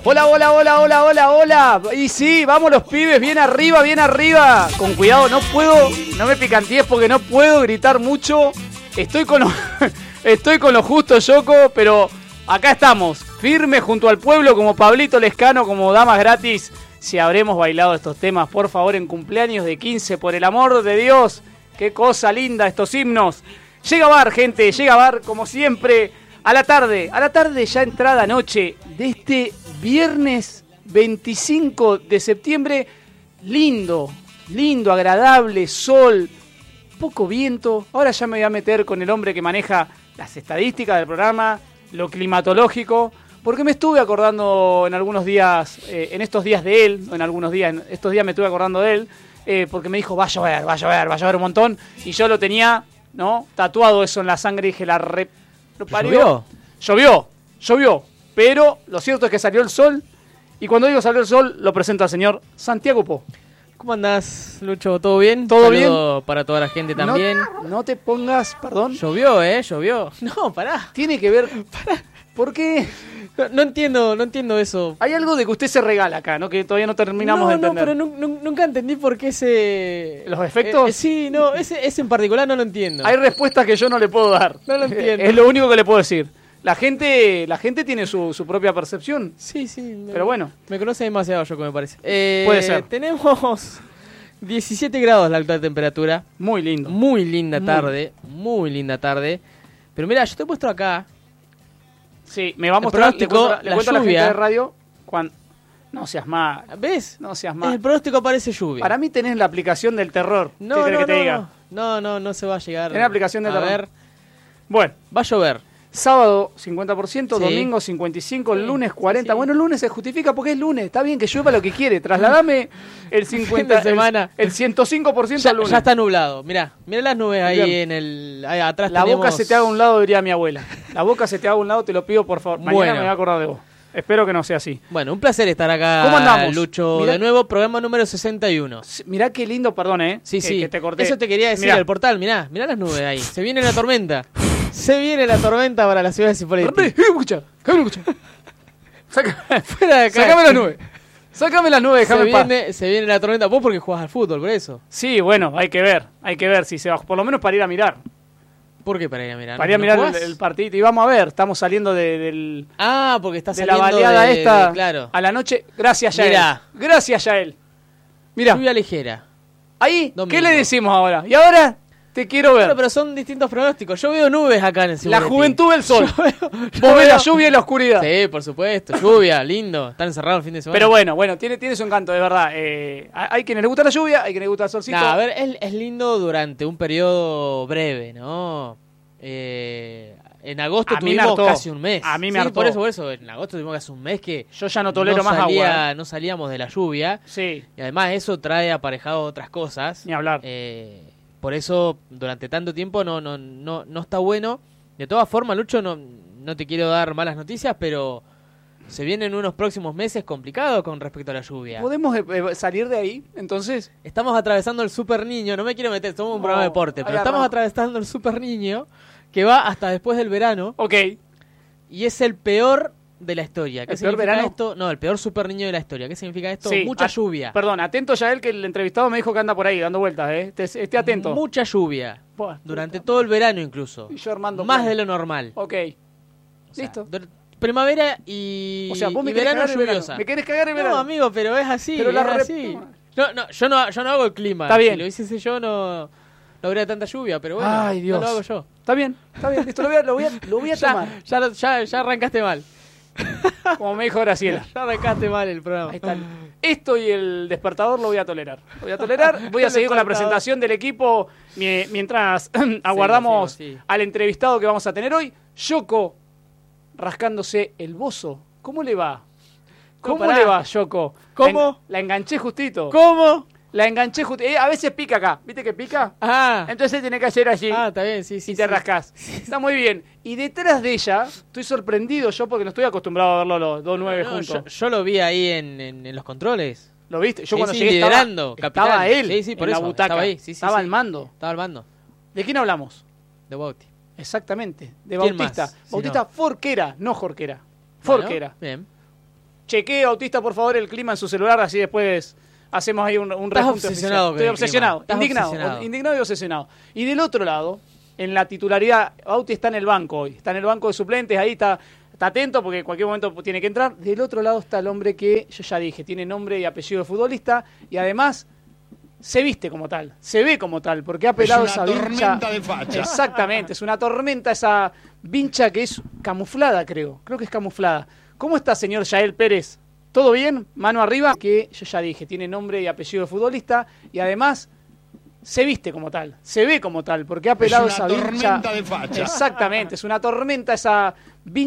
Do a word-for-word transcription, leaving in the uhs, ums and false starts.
Hola, hola, hola, hola, hola, hola. Y sí, vamos los pibes, bien arriba, bien arriba. Con cuidado, no puedo, no me picantees porque no puedo gritar mucho. Estoy con lo, estoy con lo justo, Yoko, pero acá estamos, firmes junto al pueblo como Pablito Lescano, como damas gratis. Si habremos bailado estos temas, por favor, en cumpleaños de quince, por el amor de Dios. Qué cosa linda estos himnos. Llega Bar, gente, llega Bar, como siempre, a la tarde, a la tarde ya entrada noche de este viernes veinticinco de septiembre. Lindo, lindo, agradable, sol, poco viento. Ahora ya me voy a meter con el hombre que maneja las estadísticas del programa, lo climatológico, porque me estuve acordando en algunos días, eh, en estos días de él, en algunos días, en estos días me estuve acordando de él, eh, porque me dijo, va a llover, va a llover, va a llover un montón, y yo lo tenía, ¿no? Tatuado eso en la sangre y dije, la re... ¿Lo parió? ¿Llovió? Llovió, llovió, pero lo cierto es que salió el sol, y cuando digo salió el sol, lo presento al señor Santiago Po. ¿Cómo andás, Lucho? ¿Todo bien? ¿Todo Saludo bien? para toda la gente también. No, no te pongas, perdón. Llovió, ¿eh? Llovió. No, pará. Tiene que ver... Pará. ¿Por qué? No, no entiendo, no entiendo eso. Hay algo de que usted se regala acá, ¿no? Que todavía no terminamos no, de entender. No, pero nu- nu- nunca entendí por qué ese... ¿Los efectos? Eh, sí, no, ese, ese en particular no lo entiendo. Hay respuestas que yo no le puedo dar. No lo entiendo. Es lo único que le puedo decir. La gente, la gente tiene su, su propia percepción. Sí, sí. Me, Pero bueno. Me conoce demasiado yo, me parece. Eh, Puede ser. Tenemos diecisiete grados la actual temperatura. Muy lindo. Muy linda Muy. tarde. Muy linda tarde. Pero mira, yo te he puesto acá... Sí, me va a El mostrar, le pronóstico, cuento, le la cuento a la gente lluvia. de radio, cuando... No seas mal, ¿Ves? no seas En mal. el pronóstico aparece lluvia. Para mí tenés la aplicación del terror. No, ¿Qué querés no, que te no, diga? no, no, no, no se va a llegar. Tenés la aplicación del A terror. ver, Bueno, va a llover. sábado cincuenta por ciento, Sí. domingo cincuenta y cinco por ciento, Sí, lunes cuarenta por ciento. sí, sí. Bueno, el lunes se justifica porque es lunes. Está bien que llueva lo que quiere. Trasladame el cincuenta Fin de semana. El, el ciento cinco por ciento Ya, al lunes. ya está nublado. Mirá, mirá las nubes ahí Bien. en el... Ahí atrás La tenemos... boca se te haga a un lado, diría mi abuela. La boca se te haga a un lado, te lo pido por favor. Mañana Bueno. me voy a acordar de vos. Espero que no sea así. Bueno, un placer estar acá, ¿Cómo andamos? Lucho. Mirá- De nuevo, programa número sesenta y uno. Mirá qué lindo, perdón, ¿eh? Sí, que, sí. que te corté. Eso te quería decir, Mirá. el portal, mirá. Mirá las nubes ahí. Se viene la tormenta. Se viene la tormenta para la ciudad de Cipolletti. Fernández, déjame escuchar, déjame escuchar. Saca- Fuera de acá. Sácame las nubes. Sácame las nubes, Se déjame en paz. viene, se viene la tormenta. Vos porque jugás al fútbol, por eso. Sí, bueno, hay que ver. Hay que ver si se va. Por lo menos para ir a mirar. ¿Por qué para ir a mirar? Para ir a ¿No mirar jugás? el, el partido. Y vamos a ver, estamos saliendo de, del, Ah, porque estás de la saliendo baleada de- esta de- claro. a la noche. Gracias, Yael. Mirá. Gracias, Yael. Mira, Lluvia ligera. ahí, Domingo. ¿qué le decimos ahora? Y ahora te quiero ver. Claro, pero son distintos pronósticos. Yo veo nubes acá en el La Cipolletti. juventud del sol. Yo veo- yo Vos ves la veo- lluvia y la oscuridad. Sí, por supuesto. Lluvia, lindo. Están encerrados el fin de semana. Pero bueno, bueno, tiene, tiene su encanto, de verdad. Eh, hay quienes les gusta la lluvia, hay quienes les gusta el solcito. Nah, a ver, es, es lindo durante un periodo breve, ¿no? Eh, en agosto A mí me tuvimos hartó. casi un mes. A mí me Sí, hartó. por eso, por eso. En agosto tuvimos casi un mes que Yo ya no tolero no más salía- agua. ¿eh? no salíamos de la lluvia. Sí, Y además eso trae aparejado otras cosas. ni hablar. Eh, por eso durante tanto tiempo no, no, no, no está bueno. De todas formas, Lucho, no, no te quiero dar malas noticias, pero se vienen unos próximos meses complicados con respecto a la lluvia. ¿Podemos eh, eh, salir de ahí, entonces? Estamos atravesando el Super Niño, no me quiero meter, somos un No, programa de deporte, pero ahí estamos arranco. atravesando el Super Niño que va hasta después del verano Ok. y es el peor de la historia. ¿Qué ¿El peor significa verano? esto? No, el peor Super Niño de la historia. ¿Qué significa esto? Sí, Mucha a- lluvia. Perdón, atento ya él que el entrevistado me dijo que anda por ahí dando vueltas, ¿eh? Esté, esté atento. Mucha lluvia. Buah, Durante todo el verano incluso. Y yo armando Más plan. de lo normal. Ok. O sea, Listo. dur- primavera y, O sea, vos me y querés verano cagar en verano. lluviosa. Me querés cagar en verano. No, amigo, pero es así. Pero la es rep- así. No, no, yo no, yo no hago el clima. Está bien. Si lo hiciese yo no, no habría tanta lluvia, pero bueno, Ay, Dios. no lo hago yo. Está bien, está bien. Listo, lo voy a, lo voy a, lo voy a tomar. Ya, ya, ya, ya arrancaste mal. Como me dijo Graciela. Ya arrancaste mal el programa. Ahí está. Esto y el despertador lo voy a tolerar. Lo voy a tolerar. Voy a seguir con la despertador. presentación del equipo mie- mientras aguardamos sí, sí. al entrevistado que vamos a tener hoy. Yoko rascándose el bozo. ¿Cómo le va? ¿Cómo pará. le va, Yoko? ¿Cómo? La, en- la enganché justito. ¿Cómo? La enganché justito. Eh, a veces pica acá. ¿Viste que pica? Ah, Entonces tiene que hacer así. ah, está bien, sí, sí. y te sí. rascás. Está muy bien. Y detrás de ella, estoy sorprendido yo porque no estoy acostumbrado a verlo los dos nueve No, juntos. yo, yo lo vi ahí en, en, en los controles. ¿Lo viste? Yo Sí, cuando sí, llegué liderando, estaba, capitán. estaba él Sí, sí, por en eso, la butaca. estaba ahí, sí, sí, estaba sí. al mando. Estaba al mando. ¿De quién hablamos? De Bauti. Exactamente. De ¿Quién Bautista. más? Si Bautista no. Forquera, no Jorquera. Bueno, Forquera. bien. chequee, Bautista, por favor, el clima en su celular, así después hacemos ahí un, un Estás repunte obsesionado oficial. Estoy con el obsesionado, clima. Estás indignado, obsesionado. indignado y obsesionado. Y del otro lado, en la titularidad, Bauti está en el banco hoy, está en el banco de suplentes, ahí está, está atento porque en cualquier momento tiene que entrar. Del otro lado está el hombre que, yo ya dije, tiene nombre y apellido de futbolista y además se viste como tal, se ve como tal, porque ha pelado Es una esa vincha. tormenta de facha. Exactamente, es una tormenta esa vincha que es camuflada, creo. Creo que es camuflada. ¿Cómo está, señor Yael Pérez? ¿Todo bien? Mano arriba. Que yo ya dije, tiene nombre y apellido de futbolista y además se viste como tal, se ve como tal, porque ha pelado Es una esa vincha. tormenta de facha. Exactamente, es una tormenta esa vincha.